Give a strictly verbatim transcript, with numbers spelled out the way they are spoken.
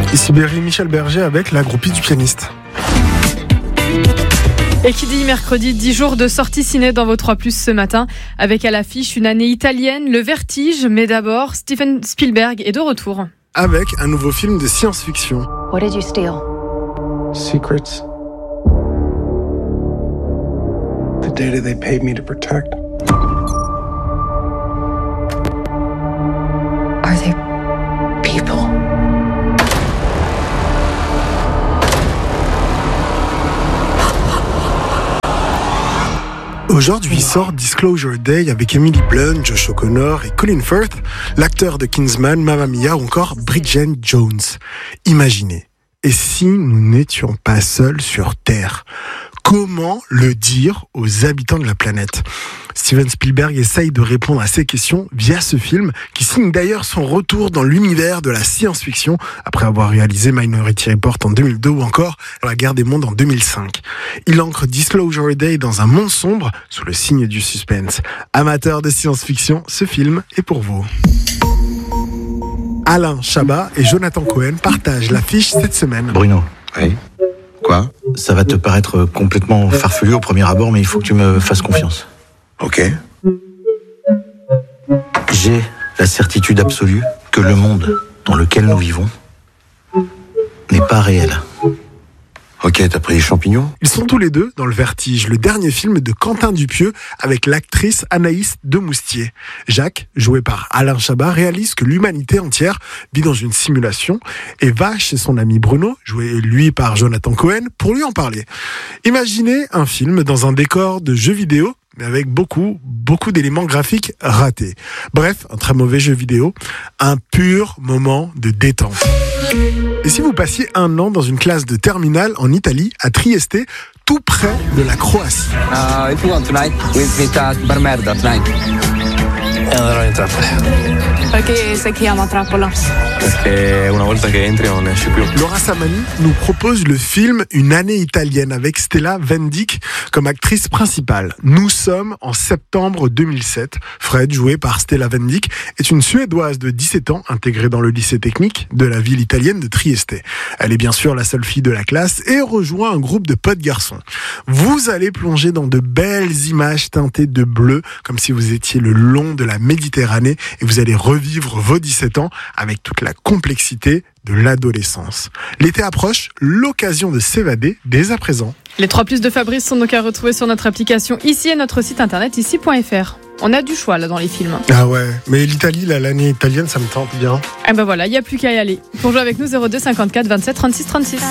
Ici Berry, Michel Berger avec la groupie du pianiste. Et qui dit mercredi, dix jours de sortie ciné dans vos trois plus ce matin, avec à l'affiche une année italienne, Le Vertige, mais d'abord, Steven Spielberg est de retour. Avec un nouveau film de science-fiction. What did you steal? Secrets. The data they paid me to protect. Are they people? Aujourd'hui sort Disclosure Day avec Emily Blunt, Josh O'Connor et Colin Firth, l'acteur de Kingsman, Mamma Mia ou encore Bridget Jones. Imaginez, et si nous n'étions pas seuls sur Terre ? Comment le dire aux habitants de la planète ? Steven Spielberg essaye de répondre à ces questions via ce film, qui signe d'ailleurs son retour dans l'univers de la science-fiction, après avoir réalisé Minority Report en deux mille deux ou encore La Guerre des Mondes en deux mille cinq. Il ancre Disclosure Day dans un monde sombre, sous le signe du suspense. Amateurs de science-fiction, ce film est pour vous. Alain Chabat et Jonathan Cohen partagent l'affiche cette semaine. Bruno. Oui. Quoi ? Ça va te paraître complètement farfelu au premier abord, mais il faut que tu me fasses confiance. Ok. J'ai la certitude absolue que le monde dans lequel nous vivons n'est pas réel. Ok, t'as pris les champignons ? Ils sont tous les deux dans Le Vertige, le dernier film de Quentin Dupieux avec l'actrice Anaïs Demoustier. Jacques, joué par Alain Chabat, réalise que l'humanité entière vit dans une simulation et va chez son ami Bruno, joué lui par Jonathan Cohen, pour lui en parler. Imaginez un film dans un décor de jeu vidéo, mais avec beaucoup, beaucoup d'éléments graphiques ratés. Bref, un très mauvais jeu vidéo, un pur moment de détente. Et si vous passiez un an dans une classe de terminale en Italie, à Trieste, tout près de la Croatie. Uh, if you want tonight, we meet at Bar Merda tonight. E allora in trappola. Perché si chiama trappola? Perché una volta che entri non ne esci più. Laura Samani nous propose le film Une année italienne avec Stella Vendic comme actrice principale. Nous sommes en septembre deux mille sept. Fred, joué par Stella Vendic, est une Suédoise de dix-sept ans intégrée dans le lycée technique de la ville italienne de Trieste. Elle est bien sûr la seule fille de la classe et rejoint un groupe de potes garçons. Vous allez plonger dans de belles images teintées de bleu, comme si vous étiez le long de la Méditerranée, et vous allez revivre vos dix-sept ans avec toute la complexité de l'adolescence. L'été approche, l'occasion de s'évader dès à présent. Les trois plus de Fabrice sont donc à retrouver sur notre application ici et notre site internet ici point f r. On a du choix là dans les films. Ah ouais, mais l'Italie, là, l'année italienne, ça me tente bien. Ah ben voilà, il n'y a plus qu'à y aller. Pour jouer avec nous, zéro deux cinquante-quatre vingt-sept trente-six trente-six.